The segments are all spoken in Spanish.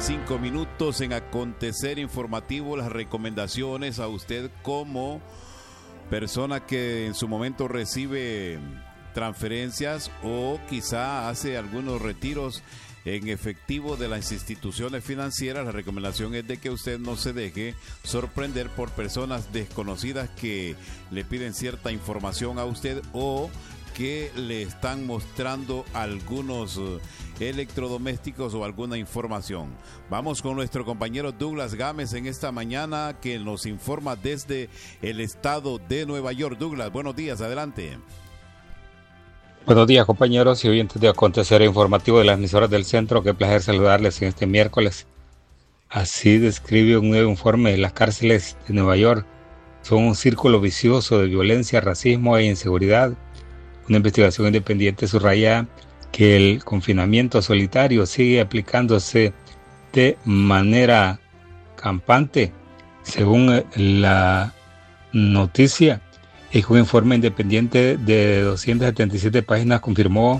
45 minutos en Acontecer Informativo. Las recomendaciones a usted como persona que en su momento recibe transferencias o quizá hace algunos retiros en efectivo de las instituciones financieras. La recomendación es de que usted no se deje sorprender por personas desconocidas que le piden cierta información a usted o que le están mostrando algunos electrodomésticos o alguna información. Vamos con nuestro compañero Douglas Gámez en esta mañana, que nos informa desde el estado de Nueva York. Douglas, buenos días, adelante. Buenos días, compañeros y oyentes de Acontecer Informativo de las emisoras del centro. Qué placer saludarles en este miércoles. Así describe un nuevo informe de las cárceles de Nueva York. Son un círculo vicioso de violencia, racismo e inseguridad. Una investigación independiente subraya que el confinamiento solitario sigue aplicándose de manera campante. Según la noticia, un informe independiente de 277 páginas confirmó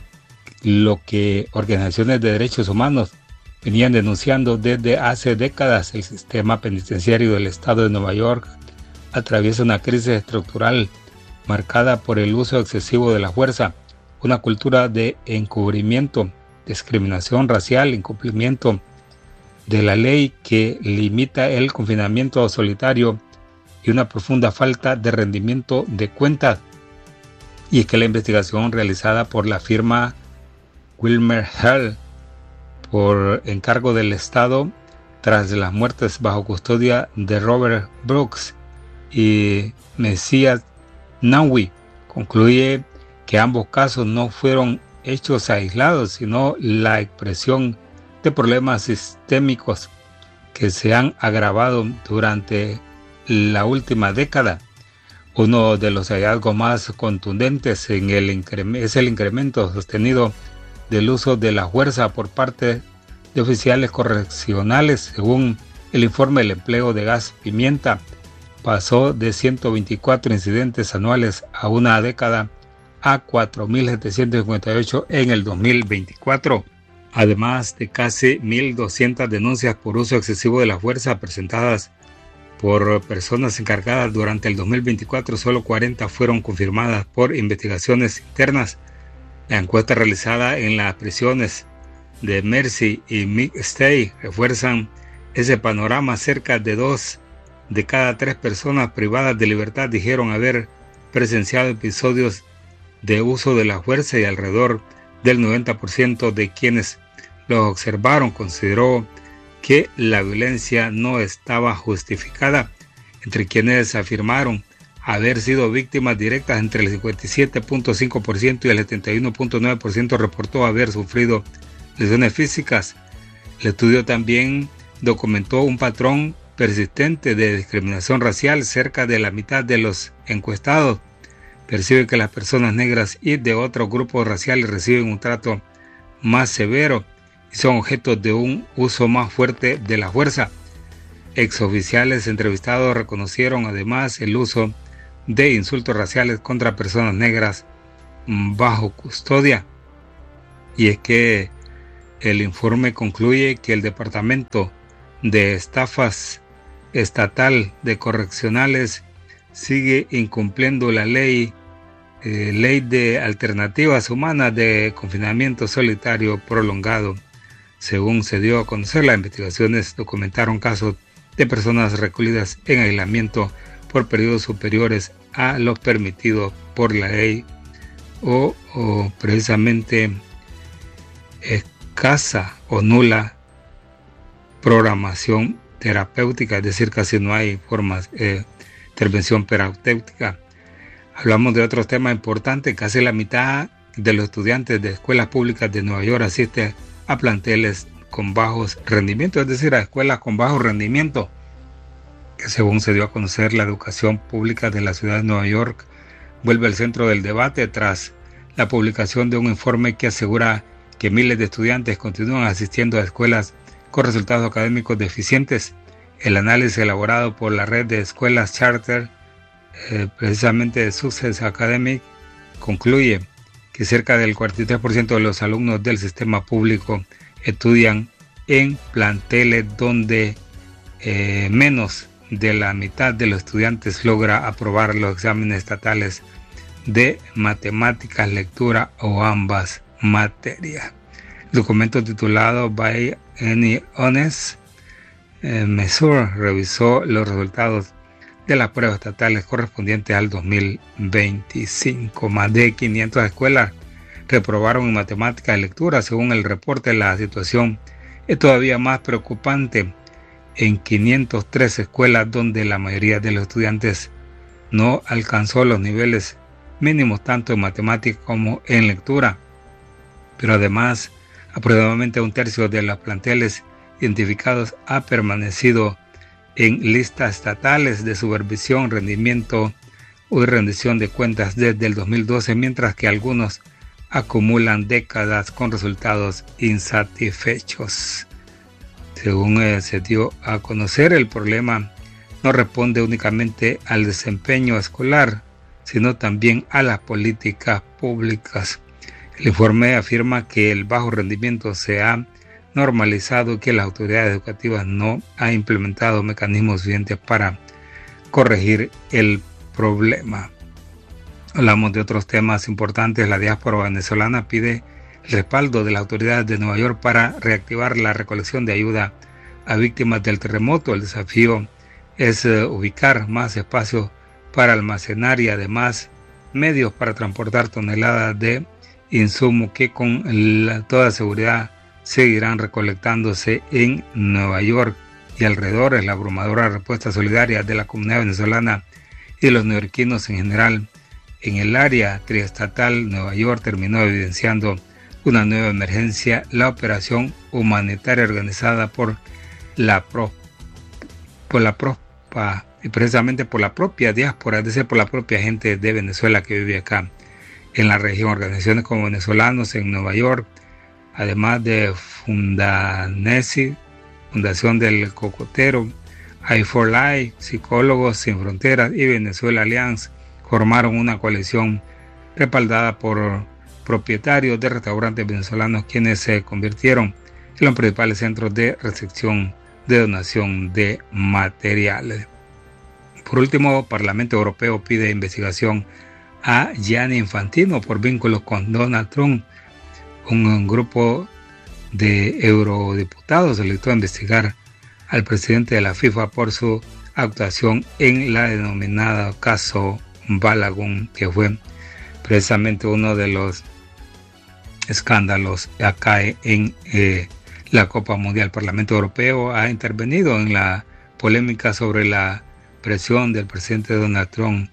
lo que organizaciones de derechos humanos venían denunciando desde hace décadas. El sistema penitenciario del estado de Nueva York atraviesa una crisis estructural marcada por el uso excesivo de la fuerza, una cultura de encubrimiento, discriminación racial, incumplimiento de la ley que limita el confinamiento solitario y una profunda falta de rendimiento de cuentas. Y es que la investigación realizada por la firma Wilmer Hall por encargo del Estado tras las muertes bajo custodia de Robert Brooks y Messiah Nawi concluye que ambos casos no fueron hechos aislados, sino la expresión de problemas sistémicos que se han agravado durante la última década. Uno de los hallazgos más contundentes es el incremento sostenido del uso de la fuerza por parte de oficiales correccionales. Según el informe, el empleo de gas pimienta pasó de 124 incidentes anuales a una década a 4.758 en el 2024. Además de casi 1.200 denuncias por uso excesivo de la fuerza presentadas por personas encargadas durante el 2024, solo 40 fueron confirmadas por investigaciones internas. La encuesta realizada en las prisiones de Mercy y Mid-State refuerzan ese panorama. Cerca de 2 de cada 3 personas privadas de libertad dijeron haber presenciado episodios de uso de la fuerza y alrededor del 90% de quienes los observaron consideró que la violencia no estaba justificada. Entre quienes afirmaron haber sido víctimas directas, entre el 57.5% y el 71.9% reportó haber sufrido lesiones físicas. El estudio también documentó un patrón persistente de discriminación racial. Cerca de la mitad de los encuestados perciben que las personas negras y de otros grupos raciales reciben un trato más severo y son objetos de un uso más fuerte de la fuerza. Exoficiales entrevistados reconocieron además el uso de insultos raciales contra personas negras bajo custodia. Y es que el informe concluye que el Departamento de Estafas Estatal de Correccionales sigue incumpliendo la ley de alternativas humanas de confinamiento solitario prolongado. Según se dio a conocer, las investigaciones documentaron casos de personas recluidas en aislamiento por periodos superiores a los permitidos por la ley o precisamente escasa o nula programación terapéutica, es decir, casi no hay formas de intervención terapéutica. Hablamos de otros temas importantes. Casi la mitad de los estudiantes de escuelas públicas de Nueva York asiste a planteles con bajos rendimientos, es decir, a escuelas con bajo rendimiento, que según se dio a conocer, la educación pública de la ciudad de Nueva York vuelve al centro del debate tras la publicación de un informe que asegura que miles de estudiantes continúan asistiendo a escuelas con resultados académicos deficientes. El análisis elaborado por la red de escuelas charter, precisamente de Success Academic, concluye que cerca del 43% de los alumnos del sistema público estudian en planteles donde menos de la mitad de los estudiantes logra aprobar los exámenes estatales de matemáticas, lectura o ambas materias. El documento titulado By Any Honest Measure revisó los resultados de las pruebas estatales correspondientes al 2025. Más de 500 escuelas reprobaron en matemáticas y lectura. Según el reporte, la situación es todavía más preocupante en 503 escuelas donde la mayoría de los estudiantes no alcanzó los niveles mínimos tanto en matemáticas como en lectura. Pero además, aproximadamente un tercio de los planteles identificados ha permanecido en listas estatales de supervisión, rendimiento o rendición de cuentas desde el 2012, mientras que algunos acumulan décadas con resultados insatisfechos. Según se dio a conocer, el problema no responde únicamente al desempeño escolar, sino también a las políticas públicas. El informe afirma que el bajo rendimiento se ha normalizado y que las autoridades educativas no han implementado mecanismos suficientes para corregir el problema. Hablamos de otros temas importantes. La diáspora venezolana pide el respaldo de las autoridades de Nueva York para reactivar la recolección de ayuda a víctimas del terremoto. El desafío es ubicar más espacios para almacenar y además medios para transportar toneladas de insumos que con toda seguridad seguirán recolectándose en Nueva York y alrededores. La abrumadora respuesta solidaria de la comunidad venezolana y de los neoyorquinos en general en el área triestatal Nueva York terminó evidenciando una nueva emergencia, la operación humanitaria organizada y precisamente por la propia diáspora, es decir, por la propia gente de Venezuela que vive acá en la región. Organizaciones como Venezolanos en Nueva York, además de Fundanesi, Fundación del Cocotero, I4Life, Psicólogos Sin Fronteras y Venezuela Alliance formaron una coalición respaldada por propietarios de restaurantes venezolanos, quienes se convirtieron en los principales centros de recepción de donación de materiales. Por último, el Parlamento Europeo pide investigación a Gianni Infantino por vínculos con Donald Trump. Un grupo de eurodiputados solicitó investigar al presidente de la FIFA por su actuación en la denominada caso Balagun, que fue precisamente uno de los escándalos acá en la Copa Mundial. El Parlamento Europeo ha intervenido en la polémica sobre la presión del presidente Donald Trump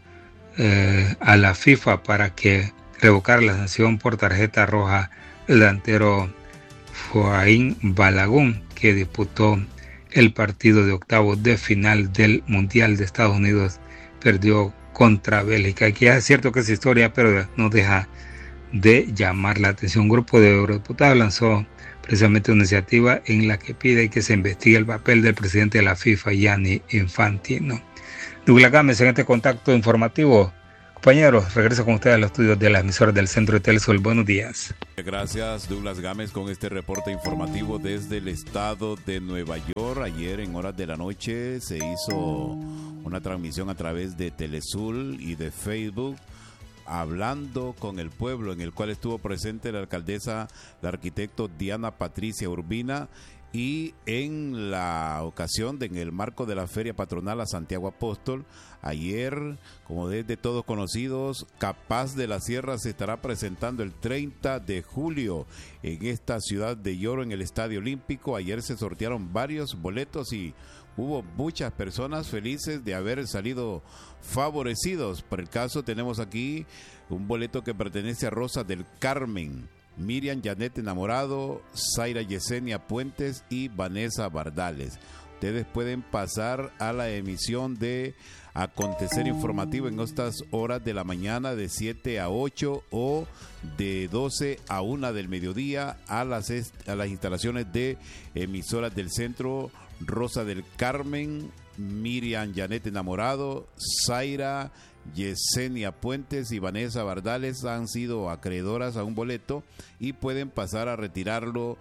a la FIFA para que revocara la sanción por tarjeta roja el delantero Fouain Balagun, que disputó el partido de octavos de final del Mundial de Estados Unidos. Perdió contra Bélgica. Aquí es cierto que es historia, pero no deja de llamar la atención. Un grupo de eurodiputados lanzó precisamente una iniciativa en la que pide que se investigue el papel del presidente de la FIFA, Gianni Infantino. Douglas Gámez en este contacto informativo. Compañeros, regreso con ustedes a los estudios de las emisoras del Centro de Telesol. Buenos días. Gracias, Douglas Gámez, con este reporte informativo desde el estado de Nueva York. Ayer en horas de la noche se hizo una transmisión a través de Telesul y de Facebook, hablando con el pueblo, en el cual estuvo presente la alcaldesa, la arquitecto Diana Patricia Urbina, y en la ocasión en el marco de la Feria Patronal a Santiago Apóstol, ayer, como desde todos conocidos, Capaz de la Sierra se estará presentando el 30 de julio en esta ciudad de Yoro, en el Estadio Olímpico. Ayer se sortearon varios boletos y hubo muchas personas felices de haber salido favorecidos. Por el caso, tenemos aquí un boleto que pertenece a Rosa del Carmen, Miriam Janet Enamorado, Zaira Yesenia Puentes y Vanessa Bardales. Ustedes pueden pasar a la emisión de Acontecer Informativo en estas horas de la mañana de 7 a 8 o de 12 a 1 del mediodía a las instalaciones de emisoras del centro. Rosa del Carmen, Miriam Janet Enamorado, Zaira Yesenia Puentes y Vanessa Bardales han sido acreedoras a un boleto y pueden pasar a retirarlo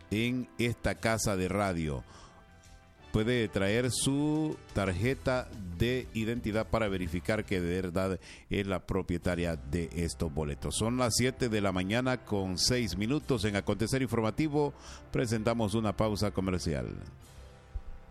en esta casa de radio. Puede traer su tarjeta de identidad para verificar que de verdad es la propietaria de estos boletos. Son las 7 de la mañana con 6 minutos en Acontecer Informativo. Presentamos una pausa comercial.